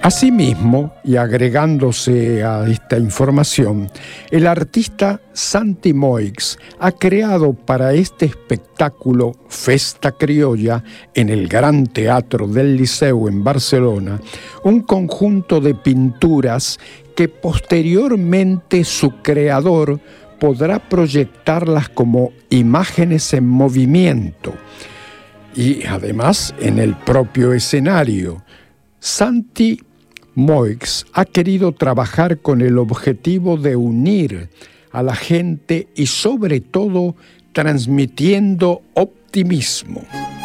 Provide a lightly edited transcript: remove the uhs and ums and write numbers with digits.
Asimismo, y agregándose a esta información, el artista Santi Moix ha creado para este espectáculo Festa Criolla en el Gran Teatro del Liceu en Barcelona un conjunto de pinturas que posteriormente su creador podrá proyectarlas como imágenes en movimiento y además en el propio escenario. Santi Moix ha querido trabajar con el objetivo de unir a la gente y sobre todo transmitiendo optimismo.